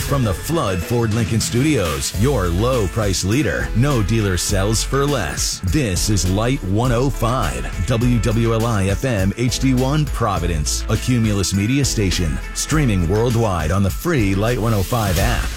from the Flood Ford Lincoln Studios, your low price leader. No dealer sells for less. This is Light 105, WWLI FM HD1 Providence, a Cumulus Media station, streaming worldwide on the free Light 105 app.